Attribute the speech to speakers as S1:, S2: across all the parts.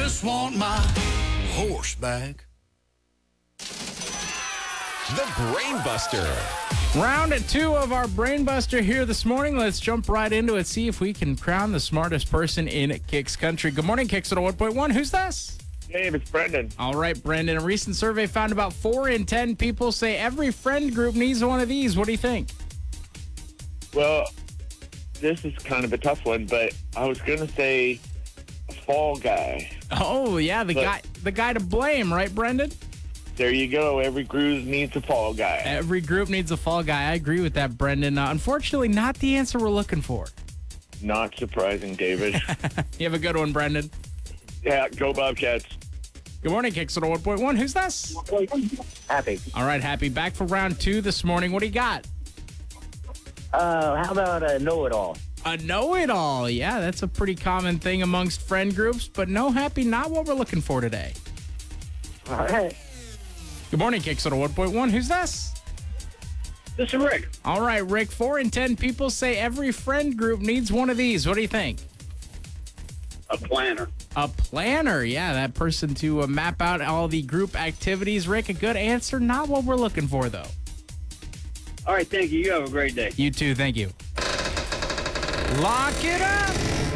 S1: just want my horse back.
S2: The Brainbuster.
S3: Round 2 of our Brainbuster here this morning. Let's jump right into it. See if we can crown the smartest person in Kicks Country. Good morning, Kicks at 101.1. Who's this?
S4: Dave, it's Brendan.
S3: All right, Brendan. A recent survey found about 4 in 10 people say every friend group needs one of these. What do you think?
S4: Well, this is kind of a tough one, but I was going to say Fall Guy.
S3: Oh, yeah, the guy to blame, right, Brendan?
S4: There you go. Every group needs a Fall Guy.
S3: Every group needs a fall guy. I agree with that, Brendan. Unfortunately, not the answer we're looking for.
S4: Not surprising, David.
S3: You have a good one, Brendan.
S4: Yeah, go Bobcats.
S3: Good morning, Kicks at 101.1. Who's this?
S5: Happy.
S3: All right, Happy. Back for round 2 this morning. What do you got?
S5: How about a know-it-all?
S3: A know-it-all. Yeah, that's a pretty common thing amongst friend groups, but no, Happy, not what we're looking for today.
S5: All right.
S3: Good morning, Kicks at 101.1. Who's this?
S5: This is Rick.
S3: All right, Rick. 4 in 10 people say every friend group needs one of these. What do you think?
S5: A planner.
S3: A planner. Yeah, that person to map out all the group activities. Rick, a good answer. Not what we're looking for, though.
S5: All right, thank you. You have a great day.
S3: You too. Thank you. Lock it up.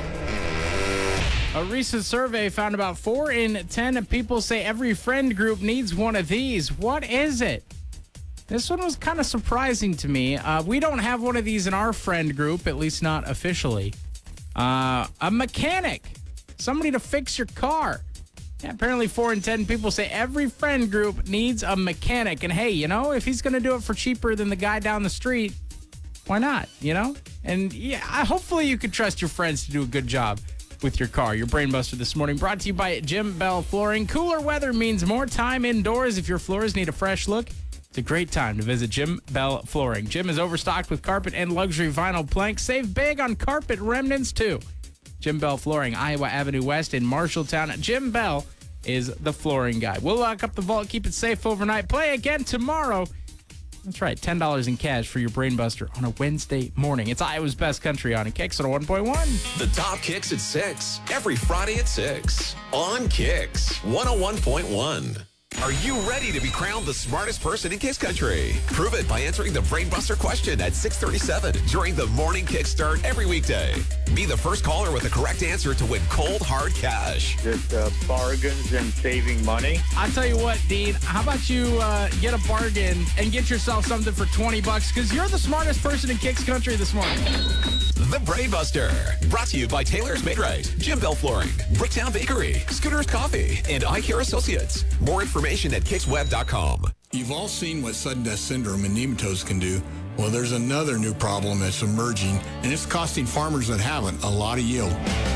S3: A recent survey found about 4 in 10 people say every friend group needs one of these. What is it? This one was kind of surprising to me. We don't have one of these in our friend group, at least not officially. A mechanic. Somebody to fix your car. Yeah, apparently 4 in 10 people say every friend group needs a mechanic. And hey, you know, if he's going to do it for cheaper than the guy down the street, why not, you know? And yeah, hopefully you can trust your friends to do a good job with your car. Your Brainbuster this morning brought to you by Jim Bell Flooring. Cooler weather means more time indoors. If your floors need a fresh look, it's a great time to visit Jim Bell Flooring. Jim is overstocked with carpet and luxury vinyl planks. Save big on carpet remnants, too. Jim Bell Flooring, Iowa Avenue West in Marshalltown. Jim Bell is the flooring guy. We'll lock up the vault, keep it safe overnight. Play again tomorrow. That's right, $10 in cash for your Brainbuster on a Wednesday morning. It's Iowa's Best Country on Kicks at 101.1.
S2: The top Kicks at 6. Every Friday at 6. On Kicks 101.1. Are you ready to be crowned the smartest person in Kicks Country? Prove it by answering the Brainbuster question at 6:37 during the morning kickstart every weekday. Be the first caller with the correct answer to win cold, hard cash.
S4: Just bargains and saving money.
S3: I'll tell you what, Dean, how about you get a bargain and get yourself something for $20 because you're the smartest person in Kicks Country this morning.
S2: The Brainbuster, brought to you by Taylor's Made Right, Jim Bell Flooring, Bricktown Bakery, Scooter's Coffee, and Eye Care Associates. More information at kicksweb.com.
S6: You've all seen what sudden death syndrome and nematodes can do. Well, there's another new problem that's emerging, and it's costing farmers that haven't a lot of yield.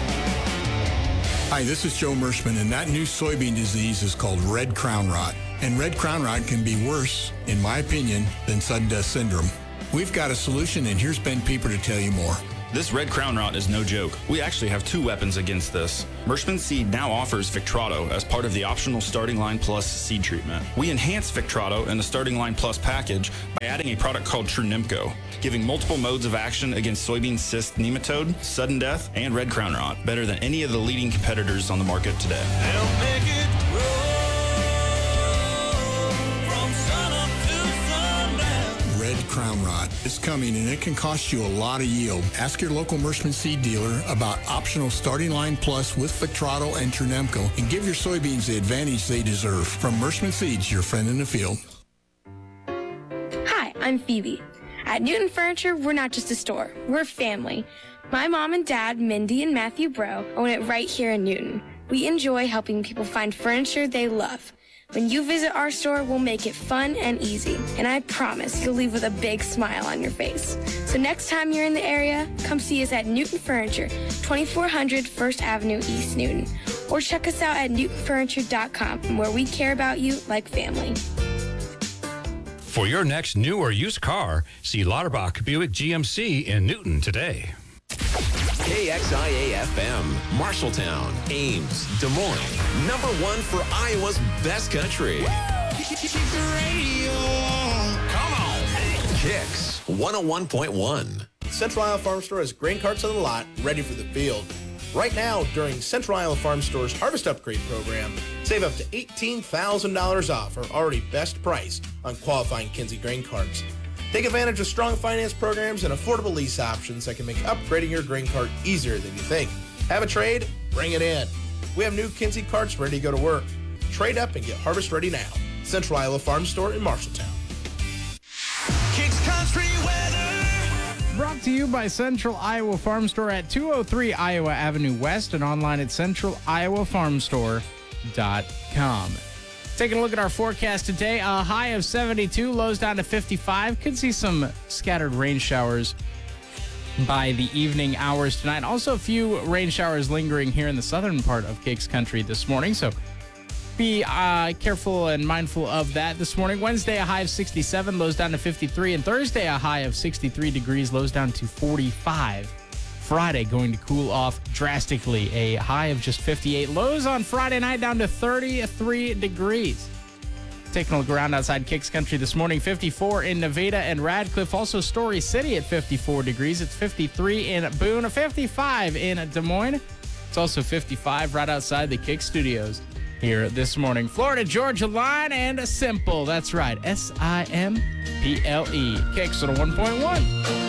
S6: Hi, this is Joe Mershman, and that new soybean disease is called red crown rot. And red crown rot can be worse, in my opinion, than sudden death syndrome. We've got a solution, and here's Ben Pieper to tell you more.
S7: This red crown rot is no joke. We actually have 2 weapons against this. Mershman Seed now offers Victrado as part of the optional Starting Line Plus seed treatment. We enhance Victrado in the Starting Line Plus package by adding a product called TruNimco, giving multiple modes of action against soybean cyst nematode, sudden death, and red crown rot, better than any of the leading competitors on the market today.
S1: They'll make it from sun up to sundown.
S6: Red crown rot is coming, and it can cost you a lot of yield. Ask your local Mershman seed dealer about optional Starting Line Plus with Victrado and TruNimco, and give your soybeans the advantage they deserve. From Mershman Seeds, your friend in the field.
S8: Hi, I'm Phoebe. At Newton Furniture, we're not just a store, we're a family. My mom and dad, Mindy and Matthew Bro, own it right here in Newton. We enjoy helping people find furniture they love. When you visit our store, we'll make it fun and easy. And I promise you'll leave with a big smile on your face. So next time you're in the area, come see us at Newton Furniture, 2400 First Avenue, East Newton. Or check us out at newtonfurniture.com, where we care about you like family.
S9: For your next new or used car, see Lauterbach Buick GMC in Newton today.
S2: KXIA-FM, Marshalltown, Ames, Des Moines. #1 for Iowa's Best Country. Come on. Kicks 101.1.
S10: Central Iowa Farm Store has grain carts on the lot, ready for the field. Right now, during Central Iowa Farm Store's Harvest Upgrade program, save up to $18,000 off our already best price on qualifying Kinsey grain carts. Take advantage of strong finance programs and affordable lease options that can make upgrading your grain cart easier than you think. Have a trade? Bring it in. We have new Kinsey carts ready to go to work. Trade up and get harvest ready now. Central Iowa Farm Store in Marshalltown.
S1: Kicks Country weather.
S3: Brought to you by Central Iowa Farm Store at 203 Iowa Avenue West and online at centraliowafarmstore.com. Taking a look at our forecast today, a high of 72, lows down to 55. Could see some scattered rain showers by the evening hours tonight. Also, a few rain showers lingering here in the southern part of Kicks Country this morning, so be careful and mindful of that this morning. Wednesday, a high of 67, lows down to 53. And Thursday, a high of 63 degrees, lows down to 45. Friday, going to cool off drastically. A high of just 58. Lows on Friday night down to 33 degrees. Taking a look around outside Kicks Country this morning, 54 in Nevada and Radcliffe. Also Story City at 54 degrees. It's 53 in Boone, 55 in Des Moines. It's also 55 right outside the Kicks studios here this morning. Florida Georgia line and Simple. That's right. Simple. Kicks on a 1.1.